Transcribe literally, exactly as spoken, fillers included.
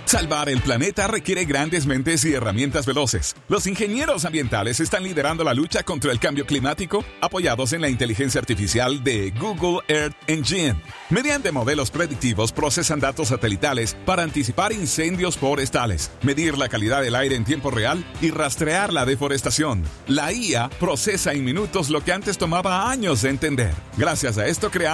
Salvar el planeta requiere grandes mentes y herramientas veloces. Los ingenieros ambientales están liderando la lucha contra el cambio climático, apoyados en la inteligencia artificial de Google Earth Engine. Mediante modelos predictivos procesan datos satelitales para anticipar incendios forestales, medir la calidad del aire en tiempo real y rastrear la deforestación. La I A procesa en minutos lo que antes tomaba años de entender. Gracias a esto creamos